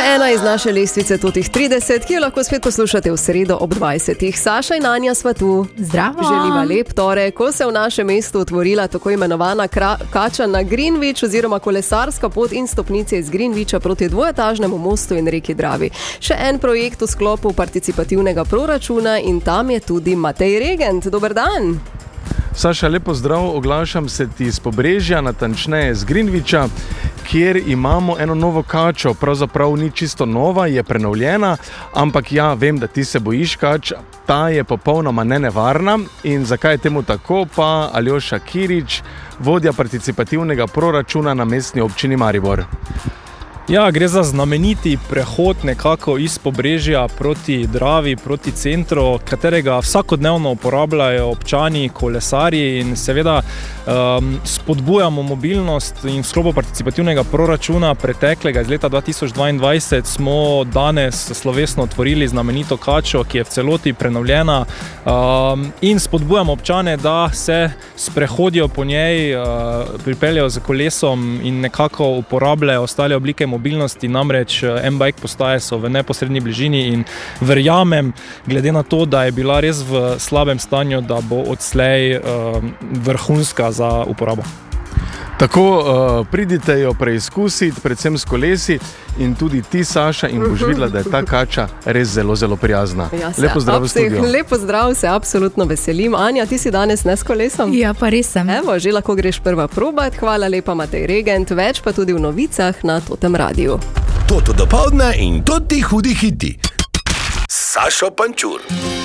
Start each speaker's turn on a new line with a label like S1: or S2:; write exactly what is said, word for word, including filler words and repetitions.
S1: ena iz naše lestvice Totih trideset, ki jo lahko spet poslušate v sredo ob dvajsetih. Saša in Anja sva tu.
S2: Zdravo.
S1: Želiva lep torek, ko se v našem mestu otvorila tako imenovana kra- kača na Greenwich oziroma kolesarska pot in stopnice iz Greenwicha proti dvoetažnemu mostu in reki Dravi. Še en projekt v sklopu participativnega proračuna in tam je tudi Matej Regent. Dober dan.
S3: Saša, lepo zdrav, oglašam se ti iz Pobrežja, natančneje z Greenwicha, kjer imamo eno novo kačo, pravzaprav ni čisto nova, je prenovljena, ampak ja, vem, da ti se bojiš kač, ta je popolnoma nenevarna. In zakaj je temu tako, pa Aljoša Kirič, vodja participativnega proračuna na mestni občini Maribor.
S4: Ja, gre za znameniti prehod nekako iz Pobrežja proti Dravi, proti centru, katerega vsakodnevno uporabljajo občani, kolesarji in seveda um, spodbujamo mobilnost. In v sklopu participativnega proračuna preteklega iz leta dva tisoč dvaindvajset smo danes slovesno otvorili znamenito kačo, ki je v celoti prenovljena, um, in spodbujamo občane, da se sprehodijo po njej, uh, pripeljajo z kolesom in nekako uporabljajo ostale oblike mobilnosti. mobilnosti, namreč M-Bike postaje so v neposredni bližini in verjamem, glede na to, da je bila res v slabem stanju, da bo odslej uh, vrhunska za uporabo.
S3: Tako, uh, pridite jo preizkusiti, predvsem s kolesi, in tudi ti, Saša, in boš videla, da je ta kača res zelo, zelo prijazna.
S1: Ja, se,
S3: lepo zdrav v studiu.
S1: Lepo zdrav, se absolutno veselim. Anja, ti si danes ne s kolesom?
S2: Ja, pa res sem.
S1: Evo, že lahko greš prva probat. Hvala lepa, Matej Regent. Več pa tudi v novicah na Totem radiju.
S5: Toto dopoldne in Toti hudi hiti. Sašo Pančur.